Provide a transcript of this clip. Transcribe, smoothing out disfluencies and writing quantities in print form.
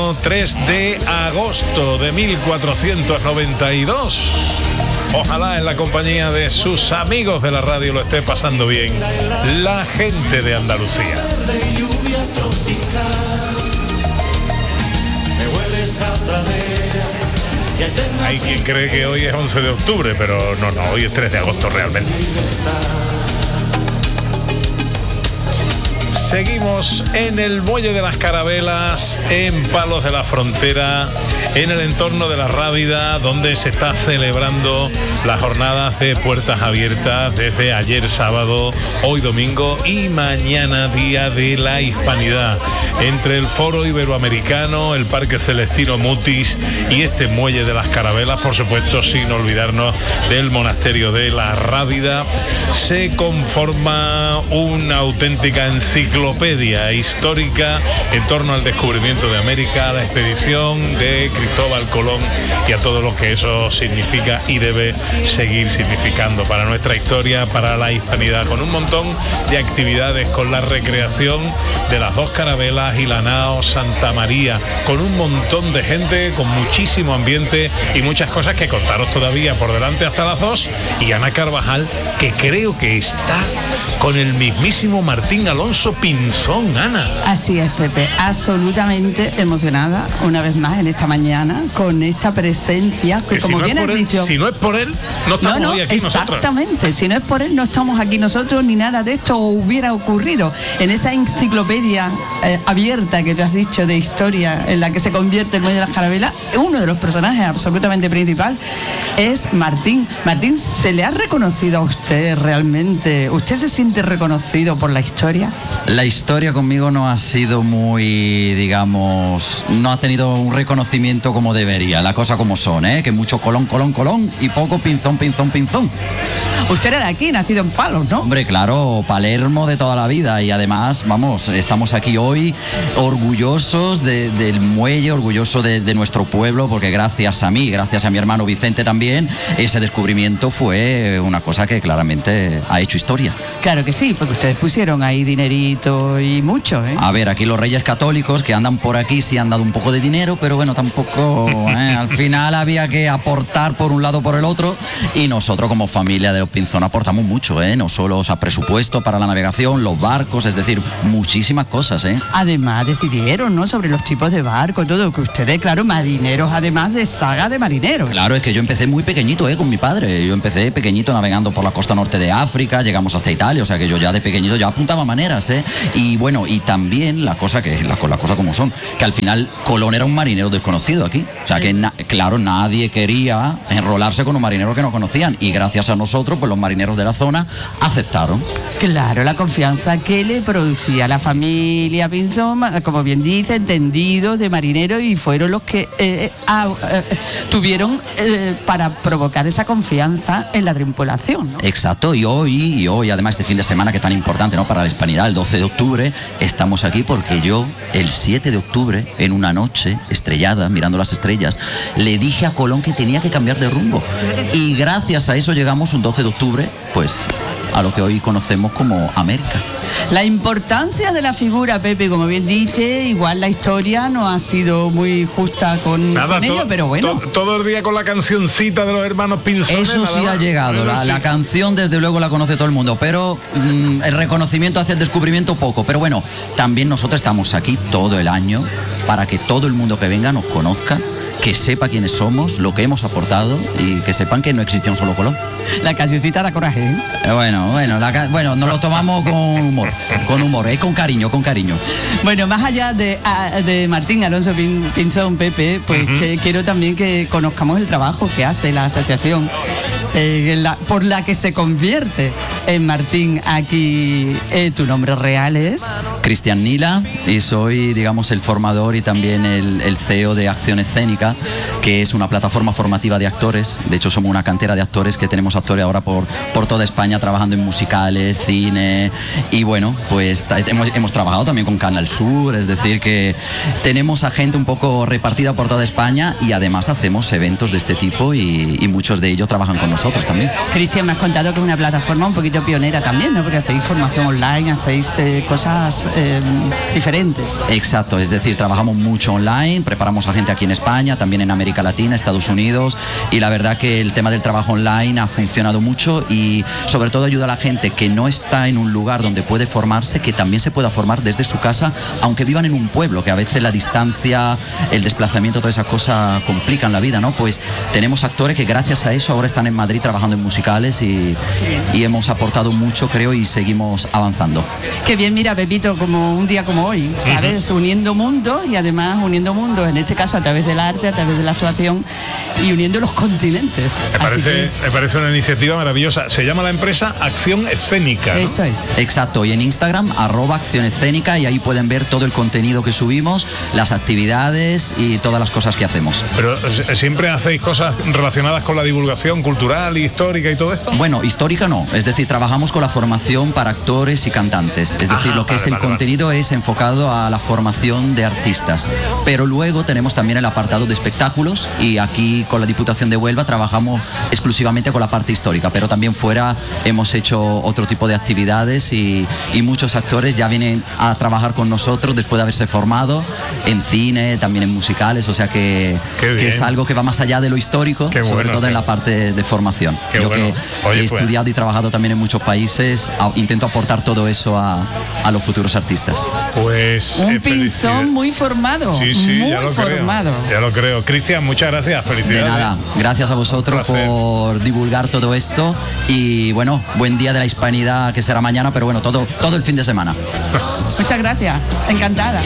año 3 de agosto de 1492. Ojalá en la compañía de sus amigos de la radio lo esté pasando bien la gente de Andalucía. Hay quien cree que hoy es 11 de octubre, pero no, hoy es 3 de agosto realmente. Seguimos en el Muelle de las Carabelas, en Palos de la Frontera, en el entorno de la Rábida, donde se está celebrando las jornadas de puertas abiertas desde ayer sábado, hoy domingo y mañana Día de la Hispanidad, entre el Foro Iberoamericano, el Parque Celestino Mutis y este Muelle de las Carabelas, por supuesto, sin olvidarnos del monasterio de la Rábida. Se conforma una auténtica enciclopedia histórica en torno al descubrimiento de América, a la expedición de Cristóbal Colón y a todo lo que eso significa y debe seguir significando para nuestra historia, para la hispanidad, con un montón de actividades, con la recreación de las dos carabelas y la nao Santa María, con un montón de gente, con muchísimo ambiente y muchas cosas que contaros todavía por delante hasta las 2, y Ana Carvajal, que creo que está con el mismísimo Martín Alonso Pinzón. Ana. Así es, Pepe, absolutamente emocionada una vez más en esta mañana con esta presencia que como bien has dicho, si no es por él no estamos hoy aquí exactamente nosotros. Si no es por él no estamos aquí nosotros, ni nada de esto hubiera ocurrido. En esa enciclopedia abierta que tú has dicho de historia en la que se convierte el Muelle de las Carabelas, uno de los personajes absolutamente principal es Martín. Martín, ¿se le ha reconocido a usted realmente? ¿Usted se siente reconocido por la historia? La historia conmigo no ha sido muy, digamos, no ha tenido un reconocimiento como debería, la cosa como son, que mucho Colón y poco Pinzón. Usted era de aquí, nacido en Palos, ¿no? Hombre, claro, Palermo de toda la vida, y además, vamos, estamos aquí hoy orgullosos del muelle, orgullosos de nuestro pueblo, porque gracias a mí, gracias a mi hermano Vicente también, ese descubrimiento fue una cosa que claramente ha hecho historia. Claro que sí, porque ustedes pusieron ahí dinerito y mucho, A ver, aquí los reyes católicos que andan por aquí sí han dado un poco de dinero, pero bueno, tampoco, al final había que aportar por un lado o por el otro, y nosotros como familia de los Pinzón aportamos mucho, no solo, presupuesto para la navegación, los barcos, es decir, muchísimas cosas, Además decidieron, ¿no?, sobre los tipos de barco, todo, que ustedes, claro, marineros, además de saga de marineros. Claro, es que yo empecé muy pequeñito, con mi padre. Yo empecé pequeñito navegando por la costa norte de África, llegamos hasta Italia, o sea que yo ya de pequeñito ya apuntaba maneras, Y bueno, y también la cosa como son, que al final Colón era un marinero desconocido aquí, o sea que claro, nadie quería enrolarse con un marinero que no conocían, y gracias a nosotros, pues los marineros de la zona aceptaron. Claro, la confianza que le producía la familia Pinzón, como bien dice, entendidos de marineros, y fueron los que tuvieron para provocar esa confianza en la tripulación, ¿no? Exacto, y hoy, además este fin de semana que tan importante, ¿no?, para la hispanidad, el 12 de octubre, estamos aquí porque yo, el 7 de octubre, en una noche estrellada, mirando las estrellas, le dije a Colón que tenía que cambiar de rumbo, y gracias a eso llegamos un 12 de octubre, pues, a lo que hoy conocemos como América. La importancia de la figura, Pepe, como bien dice, igual la historia no ha sido muy justa con ello, pero bueno. Todo el día con la cancioncita de los hermanos Pinzón. Eso sí ha llegado, la canción desde luego la conoce todo el mundo, pero el reconocimiento hacia el descubrimiento poco. Pero bueno, también nosotros estamos aquí todo el año para que todo el mundo que venga nos conozca, que sepa quiénes somos, lo que hemos aportado, y que sepan que no existió un solo Colón. La cancioncita da coraje, Bueno, nos lo tomamos con humor, con cariño. Bueno, más allá de Martín Alonso Pinzón, Pepe, pues que quiero también que conozcamos el trabajo que hace la asociación por la que se convierte en Martín aquí. Tu nombre real es Cristian Nila, y soy, digamos, el formador y también el CEO de Acción Escénica, que es una plataforma formativa de actores. De hecho, somos una cantera de actores, que tenemos actores ahora por toda España trabajando en musicales, cine, y bueno, pues hemos trabajado también con Canal Sur, es decir, que tenemos a gente un poco repartida por toda España, y además hacemos eventos de este tipo, y muchos de ellos trabajan con nosotros. nosotros también. Cristian, me has contado que es una plataforma un poquito pionera también, ¿no? Porque hacéis formación online, hacéis cosas diferentes. Exacto, es decir, trabajamos mucho online, preparamos a gente aquí en España, también en América Latina, Estados Unidos, y la verdad que el tema del trabajo online ha funcionado mucho y sobre todo ayuda a la gente que no está en un lugar donde puede formarse, que también se pueda formar desde su casa, aunque vivan en un pueblo, que a veces la distancia, el desplazamiento, toda esa cosa complican la vida, ¿no? Pues tenemos actores que gracias a eso ahora están en Madrid trabajando en musicales y hemos aportado mucho, creo, y seguimos avanzando. Qué bien, mira, Pepito, como un día como hoy, ¿sabes? Uniendo mundos y además uniendo mundos, en este caso a través del arte, a través de la actuación y uniendo los continentes. Me parece una iniciativa maravillosa. Se llama la empresa Acción Escénica, ¿no? Eso es. Exacto, y en Instagram, @Acción Escénica, y ahí pueden ver todo el contenido que subimos, las actividades y todas las cosas que hacemos. Pero ¿siempre hacéis cosas relacionadas con la divulgación cultural, histórica y todo esto? Bueno, histórica no, es decir, trabajamos con la formación para actores y cantantes, es decir, lo que es el contenido es enfocado a la formación de artistas, pero luego tenemos también el apartado de espectáculos y aquí con la Diputación de Huelva trabajamos exclusivamente con la parte histórica, pero también fuera hemos hecho otro tipo de actividades y muchos actores ya vienen a trabajar con nosotros después de haberse formado en cine, también en musicales, o sea que es algo que va más allá de lo histórico, sobre todo en la parte de formación. Yo que he estudiado y trabajado también en muchos países, intento aportar todo eso a los futuros artistas. Pues un pinzón muy formado. Sí, muy ya lo formado. Creo, ya lo creo. Cristian, muchas gracias, felicidades. De nada, gracias a vosotros por divulgar todo esto y bueno, buen día de la Hispanidad que será mañana, pero bueno, todo el fin de semana. Muchas gracias, encantada.